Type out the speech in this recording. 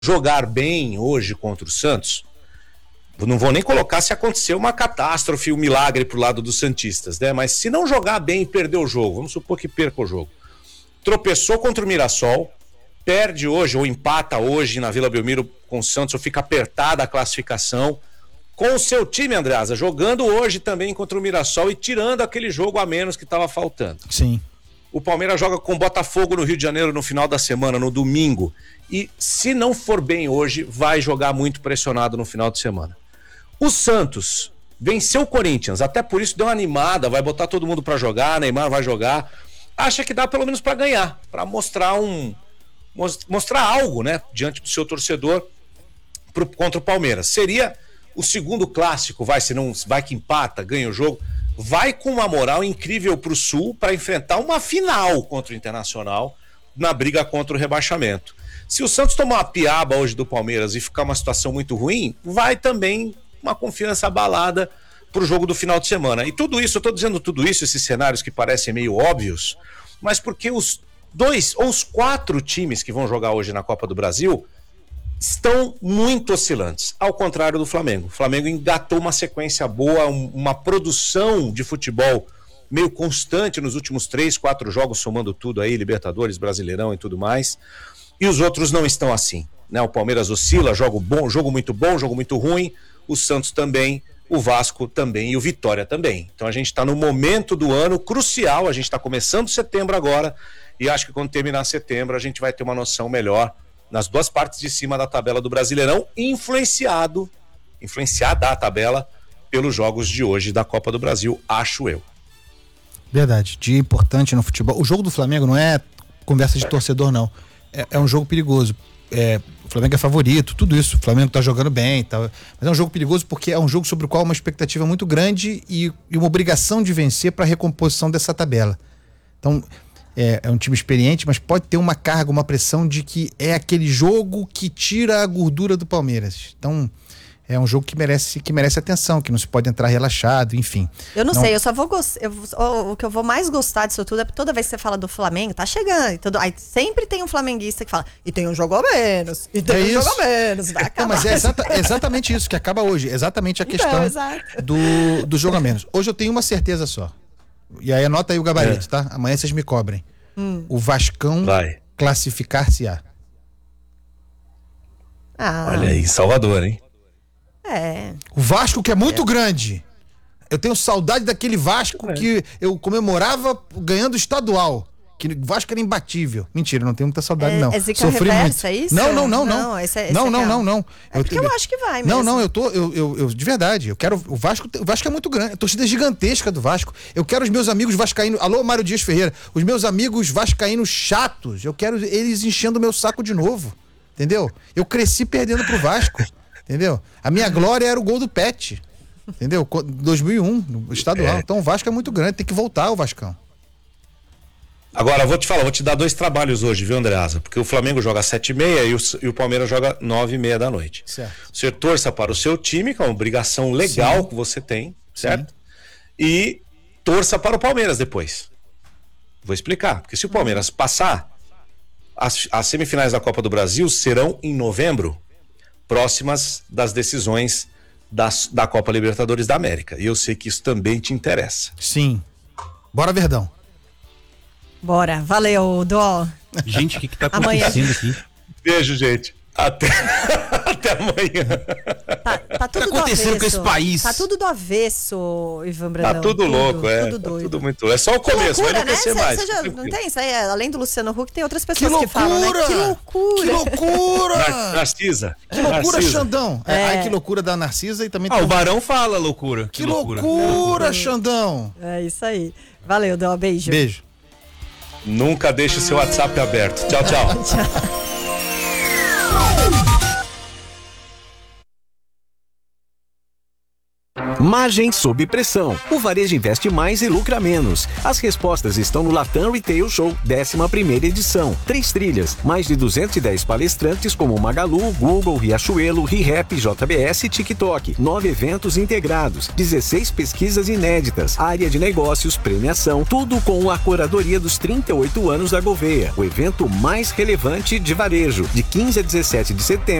jogar bem hoje contra o Santos, não vou nem colocar se aconteceu uma catástrofe, um milagre pro lado dos santistas, né? Mas se não jogar bem e perder o jogo, vamos supor que perca o jogo, tropeçou contra o Mirassol, perde hoje ou empata hoje na Vila Belmiro com o Santos, ou fica apertada a classificação, com o seu time, Andreasa, jogando hoje também contra o Mirassol e tirando aquele jogo a menos que estava faltando. Sim. O Palmeiras joga com o Botafogo no Rio de Janeiro no final da semana, no domingo. E se não for bem hoje, vai jogar muito pressionado no final de semana. O Santos venceu o Corinthians, até por isso deu uma animada, vai botar todo mundo pra jogar, Neymar vai jogar. Acha que dá pelo menos pra ganhar, pra mostrar algo, né, diante do seu torcedor contra o Palmeiras. Seria o segundo clássico, se não vai que empata, ganha o jogo. Vai com uma moral incrível pro Sul para enfrentar uma final contra o Internacional na briga contra o rebaixamento. Se o Santos tomar uma piaba hoje do Palmeiras e ficar uma situação muito ruim, vai também uma confiança abalada pro jogo do final de semana. E tudo isso, eu tô dizendo tudo isso, esses cenários que parecem meio óbvios, mas porque os 2 ou os 4 times que vão jogar hoje na Copa do Brasil estão muito oscilantes, ao contrário do Flamengo. O Flamengo engatou uma sequência boa, uma produção de futebol meio constante nos últimos 3, 4 jogos, somando tudo aí, Libertadores, Brasileirão e tudo mais. E os outros não estão assim, né? O Palmeiras oscila, jogo muito bom, jogo muito ruim, o Santos também, o Vasco também e o Vitória também. Então a gente está no momento do ano crucial, a gente está começando setembro agora, e acho que quando terminar setembro a gente vai ter uma noção melhor nas 2 partes de cima da tabela do Brasileirão, influenciada a tabela pelos jogos de hoje da Copa do Brasil, acho eu. Verdade, dia importante no futebol. O jogo do Flamengo não é conversa de torcedor, não. É um jogo perigoso. O Flamengo é favorito, tudo isso. O Flamengo tá jogando bem, tá, mas é um jogo perigoso porque é um jogo sobre o qual há uma expectativa muito grande e uma obrigação de vencer para a recomposição dessa tabela. Então, é um time experiente, mas pode ter uma carga, uma pressão de que é aquele jogo que tira a gordura do Palmeiras. Então, é um jogo que merece atenção, que não se pode entrar relaxado, enfim. Eu não sei, eu só vou gostar. O que eu vou mais gostar disso tudo é que toda vez que você fala do Flamengo, tá chegando. Aí sempre tem um flamenguista que fala, e tem um jogo a menos, e tem um jogo a menos. Vai acabar. Mas é exatamente isso que acaba hoje. Exatamente a questão do jogo a menos. Hoje eu tenho uma certeza só. E aí anota aí o gabarito, tá? Amanhã vocês me cobrem. O Vascão vai classificar-se-á. Olha aí, Salvador, hein? O Vasco, que é muito grande. Eu tenho saudade daquele Vasco que eu comemorava ganhando estadual. Que o Vasco era imbatível. Mentira, não tenho muita saudade, não. É zica reversa, é isso? Não. Não. É porque eu acho que vai mesmo. Não, eu de verdade, eu quero o Vasco é muito grande, a torcida é gigantesca do Vasco. Eu quero os meus amigos vascaínos, alô Mário Dias Ferreira, os meus amigos vascaínos chatos, eu quero eles enchendo o meu saco de novo, entendeu? Eu cresci perdendo pro Vasco, entendeu? A minha glória era o gol do Pet, entendeu? 2001, no estadual. Então o Vasco é muito grande, tem que voltar o Vascão. Agora, vou te dar 2 trabalhos hoje, viu, Andreasa? Porque o Flamengo joga às 7h30 e o Palmeiras joga 9h30 da noite. Certo. Você torça para o seu time, que é uma obrigação legal que você tem, certo? Sim. E torça para o Palmeiras depois. Vou explicar. Porque se o Palmeiras passar, as semifinais da Copa do Brasil serão em novembro, próximas das decisões da Copa Libertadores da América. E eu sei que isso também te interessa. Sim. Bora, Verdão. Bora, valeu, Dó. Gente, o que tá acontecendo aqui? Beijo, gente. Até amanhã. Tá tudo do acontecendo com esse país? Tá tudo do avesso, Ivan Brandão. Tá tudo louco, tudo doido. Tá tudo muito. É só o começo, loucura, vai enlouquecer mais. Você já não tem isso aí? Além do Luciano Huck, tem outras pessoas que falam, né? Que loucura! Que loucura! Narcisa. Que loucura, Narcisa. Xandão. Ai, que loucura da Narcisa e também tem... o Barão fala loucura. Que loucura, Xandão. É isso aí. Valeu, Dó, beijo. Beijo. Nunca deixe seu WhatsApp aberto. Tchau, tchau. Tchau. Margem sob pressão. O varejo investe mais e lucra menos. As respostas estão no Latam Retail Show, 11ª edição. 3 trilhas, mais de 210 palestrantes como Magalu, Google, Riachuelo, ReHap, JBS e TikTok. 9 eventos integrados, 16 pesquisas inéditas, área de negócios, premiação, tudo com a curadoria dos 38 anos da Gouveia. O evento mais relevante de varejo, de 15 a 17 de setembro.